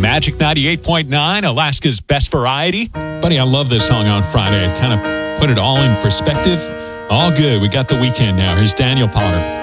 Magic 98.9, Alaska's best variety. Buddy, I love this song on Friday. It kind of put it all in perspective. All good. We got the weekend now. Here's Daniel Potter.